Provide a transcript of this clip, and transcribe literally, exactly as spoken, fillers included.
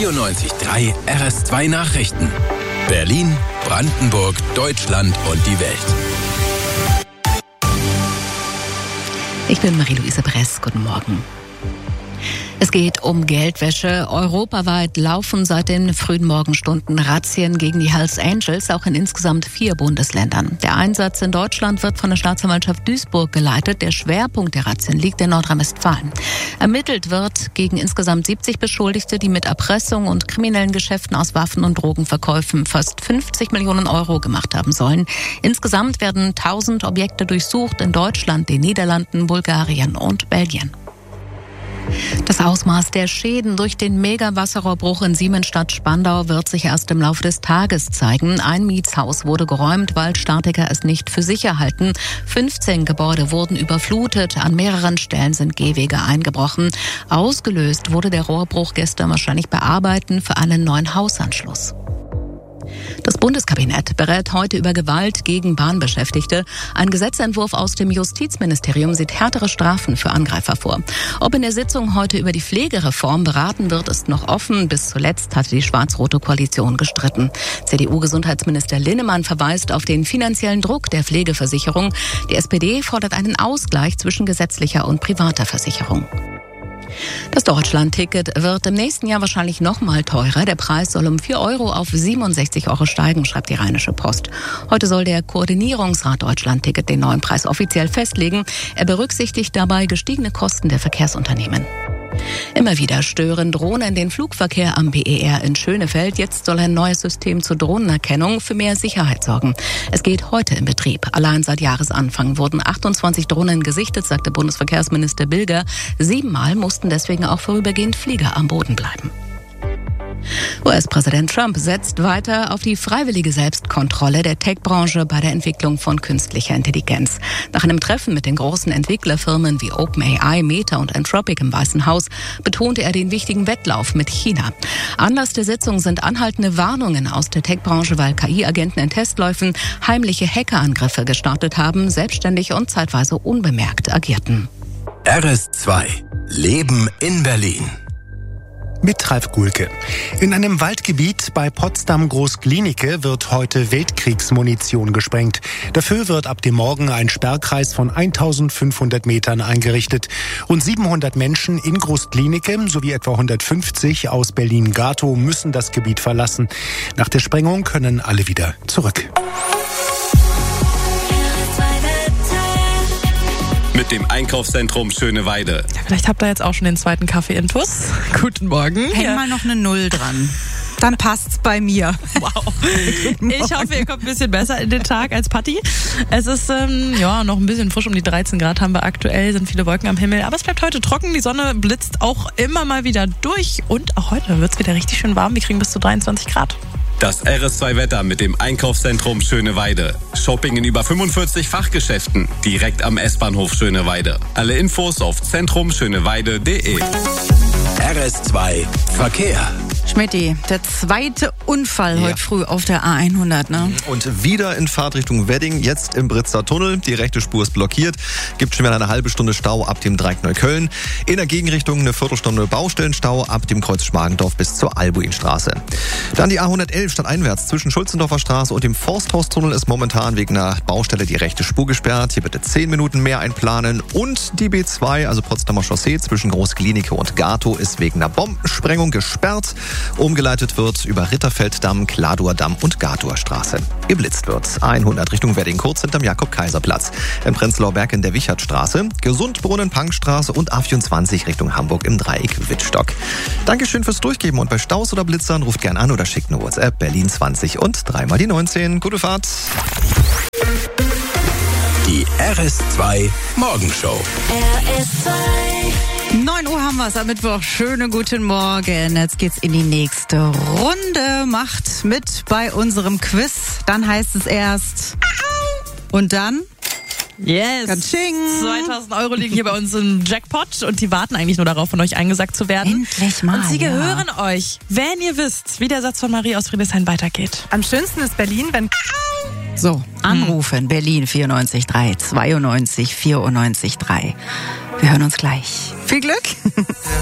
vierundneunzig Komma drei R S zwei Nachrichten. Berlin, Brandenburg, Deutschland und die Welt. Ich bin Marie-Louise Bress. Guten Morgen. Es geht um Geldwäsche. Europaweit laufen seit den frühen Morgenstunden Razzien gegen die Hells Angels, auch in insgesamt vier Bundesländern. Der Einsatz in Deutschland wird von der Staatsanwaltschaft Duisburg geleitet. Der Schwerpunkt der Razzien liegt in Nordrhein-Westfalen. Ermittelt wird gegen insgesamt siebzig Beschuldigte, die mit Erpressung und kriminellen Geschäften aus Waffen- und Drogenverkäufen fast fünfzig Millionen Euro gemacht haben sollen. Insgesamt werden tausend Objekte durchsucht in Deutschland, den Niederlanden, Bulgarien und Belgien. Das Ausmaß der Schäden durch den Megawasserrohrbruch in Siemensstadt-Spandau wird sich erst im Laufe des Tages zeigen. Ein Mietshaus wurde geräumt, weil Statiker es nicht für sicher halten. fünfzehn Gebäude wurden überflutet. An mehreren Stellen sind Gehwege eingebrochen. Ausgelöst wurde der Rohrbruch gestern wahrscheinlich bei Arbeiten für einen neuen Hausanschluss. Das Bundeskabinett berät heute über Gewalt gegen Bahnbeschäftigte. Ein Gesetzentwurf aus dem Justizministerium sieht härtere Strafen für Angreifer vor. Ob in der Sitzung heute über die Pflegereform beraten wird, ist noch offen. Bis zuletzt hatte die schwarz-rote Koalition gestritten. C D U-Gesundheitsminister Linnemann verweist auf den finanziellen Druck der Pflegeversicherung. Die S P D fordert einen Ausgleich zwischen gesetzlicher und privater Versicherung. Das Deutschland-Ticket wird im nächsten Jahr wahrscheinlich noch mal teurer. Der Preis soll um vier Euro auf siebenundsechzig Euro steigen, schreibt die Rheinische Post. Heute soll der Koordinierungsrat Deutschland-Ticket den neuen Preis offiziell festlegen. Er berücksichtigt dabei gestiegene Kosten der Verkehrsunternehmen. Immer wieder stören Drohnen den Flugverkehr am B E R in Schönefeld. Jetzt soll ein neues System zur Drohnenerkennung für mehr Sicherheit sorgen. Es geht heute in Betrieb. Allein seit Jahresanfang wurden achtundzwanzig Drohnen gesichtet, sagte Bundesverkehrsminister Bilger. Siebenmal mussten deswegen auch vorübergehend Flieger am Boden bleiben. U S-Präsident Trump setzt weiter auf die freiwillige Selbstkontrolle der Tech-Branche bei der Entwicklung von künstlicher Intelligenz. Nach einem Treffen mit den großen Entwicklerfirmen wie OpenAI, Meta und Anthropic im Weißen Haus betonte er den wichtigen Wettlauf mit China. Anlass der Sitzung sind anhaltende Warnungen aus der Tech-Branche, weil K I-Agenten in Testläufen heimliche Hackerangriffe gestartet haben, selbstständig und zeitweise unbemerkt agierten. R S zwei. Leben in Berlin. Mit Ralf Gulke. In einem Waldgebiet bei Potsdam-Großglienicke wird heute Weltkriegsmunition gesprengt. Dafür wird ab dem Morgen ein Sperrkreis von eintausendfünfhundert Metern eingerichtet. Rund siebenhundert Menschen in Großglienicke sowie etwa hundertfünfzig aus Berlin-Gatow müssen das Gebiet verlassen. Nach der Sprengung können alle wieder zurück. Mit dem Einkaufszentrum Schöneweide. Ja, vielleicht habt ihr jetzt auch schon den zweiten Kaffee-Intus. Guten Morgen. Häng ja. mal noch eine Null dran. Dann passt's bei mir. Wow. Ich hoffe, ihr kommt ein bisschen besser in den Tag als Patti. Es ist ähm, ja noch ein bisschen frisch, um die dreizehn Grad haben wir aktuell, sind viele Wolken am Himmel. Aber es bleibt heute trocken, die Sonne blitzt auch immer mal wieder durch. Und auch heute wird's wieder richtig schön warm. Wir kriegen bis zu dreiundzwanzig Grad. Das R S zwei Wetter mit dem Einkaufszentrum Schöneweide. Shopping in über fünfundvierzig Fachgeschäften. Direkt am S-Bahnhof Schöneweide. Alle Infos auf zentrum schöneweide punkt de. R S zwei Verkehr. Schmidti, der zweite Unfall ja. heute früh auf der A hundert, ne? Und wieder in Fahrtrichtung Wedding, jetzt im Britzer Tunnel. Die rechte Spur ist blockiert. Gibt schon wieder eine halbe Stunde Stau ab dem Dreieck Neukölln. In der Gegenrichtung eine Viertelstunde Baustellenstau ab dem Kreuz Schmargendorf bis zur Albuinstraße. Dann die A hundertelf stadteinwärts zwischen Schulzendorfer Straße und dem Forsthaustunnel ist momentan wegen einer Baustelle die rechte Spur gesperrt. Hier bitte zehn Minuten mehr einplanen. Und die B zwei, also Potsdamer Chaussee zwischen Großglienicke und Gatow, ist wegen einer Bombensprengung gesperrt. Umgeleitet wird über Ritterfelddamm, Kladower-Damm und Gatower Straße. Geblitzt wird A hundert Richtung Wedding kurz hinterm Jakob-Kaiser-Platz. Im Prenzlauer Berg in der Wichertstraße, Gesundbrunnen-Punkstraße und A vierundzwanzig Richtung Hamburg im Dreieck Wittstock. Dankeschön fürs Durchgeben und bei Staus oder Blitzern ruft gern an oder schickt eine WhatsApp Berlin zwanzig und dreimal die neunzehn. Gute Fahrt. Die R S zwei Morgenshow. R S zwei. neun Uhr haben wir es am Mittwoch. Schönen guten Morgen. Jetzt geht's in die nächste Runde. Macht mit bei unserem Quiz. Dann heißt es erst und dann Yes. Katsching. zweitausend Euro liegen hier bei uns im Jackpot und die warten eigentlich nur darauf, von euch eingesagt zu werden. Endlich mal. Und sie ja. gehören euch, wenn ihr wisst, wie der Satz von Marie aus Friedrichshain weitergeht. Am schönsten ist Berlin, wenn... So, anrufen. Hm. Berlin vierundneunzig drei, zweiundneunzig, vierundneunzig drei. Wir hören uns gleich. Viel Glück.